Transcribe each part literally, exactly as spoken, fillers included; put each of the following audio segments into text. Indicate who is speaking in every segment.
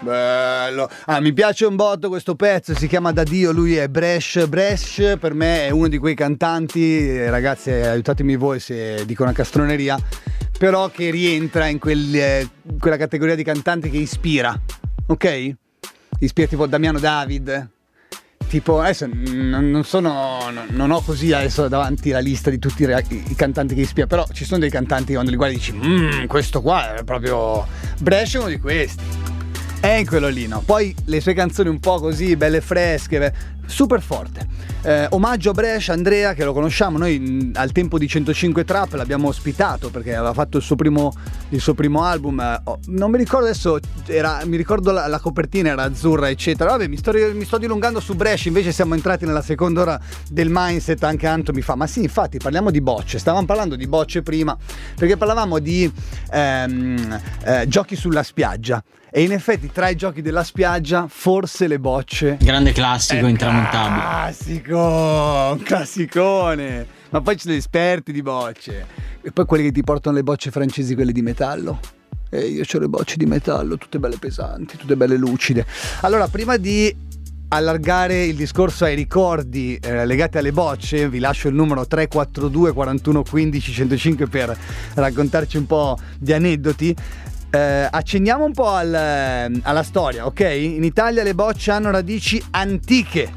Speaker 1: Bello. Ah, mi piace un botto questo pezzo, si chiama Da Dio, lui è Bresh. Bresh per me è uno di quei cantanti, ragazzi aiutatemi voi se dico una castroneria, però che rientra in quel, eh, quella categoria di cantanti che ispira, ok? Ispira tipo Damiano David, tipo adesso non, non sono non ho così adesso davanti la lista di tutti i, i cantanti che ispira, però ci sono dei cantanti che quando li guardi dici mmm, questo qua è proprio Bresh, è uno di questi. È in quello lì, no? Poi le sue canzoni un po' così, belle fresche, super forte. Eh, omaggio a Bresh, Andrea, che lo conosciamo, noi mh, al tempo di centocinque Trap l'abbiamo ospitato perché aveva fatto il suo primo, il suo primo album. Eh, oh, non mi ricordo adesso, era, mi ricordo la, la copertina era azzurra, eccetera. Vabbè, mi sto, mi sto dilungando su Bresh, invece siamo entrati nella seconda ora del mindset. Anche Anto mi fa, ma sì, infatti parliamo di bocce. Stavamo parlando di bocce prima, perché parlavamo di ehm, eh, giochi sulla spiaggia. E in effetti tra i giochi della spiaggia forse le bocce,
Speaker 2: grande classico intramontabile,
Speaker 1: classico, un classicone. Ma poi ci sono gli esperti di bocce e poi quelli che ti portano le bocce francesi, quelle di metallo. E io ho le bocce di metallo tutte belle pesanti, tutte belle lucide. Allora, prima di allargare il discorso ai ricordi eh, legati alle bocce, vi lascio il numero tre quattro due quarantuno quindici centocinque per raccontarci un po' di aneddoti. Eh, accenniamo un po' al, alla storia, ok? In Italia le bocce hanno radici antiche.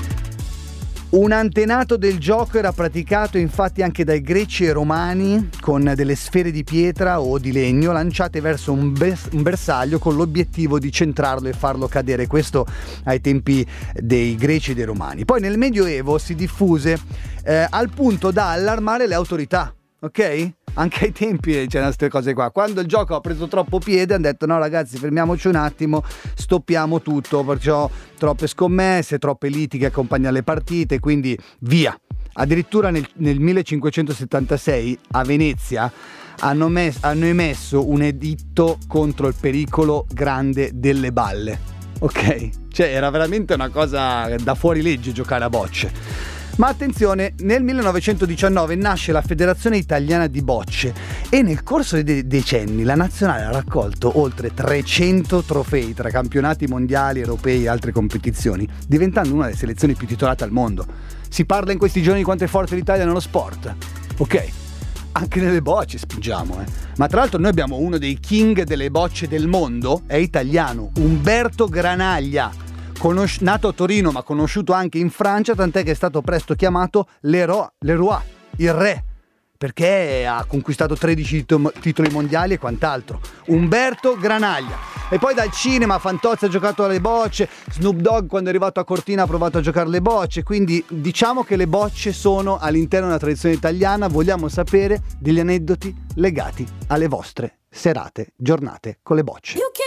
Speaker 1: Un antenato del gioco era praticato infatti anche dai greci e romani con delle sfere di pietra o di legno lanciate verso un, bers- un bersaglio con l'obiettivo di centrarlo e farlo cadere, questo ai tempi dei greci e dei romani. Poi nel Medioevo si diffuse eh, al punto da allarmare le autorità, ok? Anche ai tempi c'erano queste cose qua. Quando il gioco ha preso troppo piede hanno detto no ragazzi, fermiamoci un attimo, stoppiamo tutto, perciò troppe scommesse, troppe litighe accompagnano le partite, quindi via. Addirittura nel, nel millecinquecentosettantasei a Venezia hanno, mes- hanno emesso un editto contro il pericolo grande delle balle, ok? Cioè era veramente una cosa da fuori legge giocare a bocce. Ma attenzione, nel millenovecentodiciannove nasce la Federazione Italiana di Bocce e nel corso dei decenni la nazionale ha raccolto oltre trecento trofei tra campionati mondiali, europei e altre competizioni, diventando una delle selezioni più titolate al mondo. Si parla in questi giorni di quanto è forte l'Italia nello sport, ok? Anche nelle bocce spingiamo, eh. Ma tra l'altro noi abbiamo uno dei king delle bocce del mondo, è italiano, Umberto Granaglia. Conosci- nato a Torino ma conosciuto anche in Francia, tant'è che è stato presto chiamato Leroy, Leroy il re, perché ha conquistato tredici to- titoli mondiali e quant'altro. Umberto Granaglia. E poi dal cinema Fantozzi ha giocato alle bocce, Snoop Dogg quando è arrivato a Cortina ha provato a giocare alle bocce, quindi diciamo che le bocce sono all'interno della tradizione italiana. Vogliamo sapere degli aneddoti legati alle vostre serate, giornate con le bocce.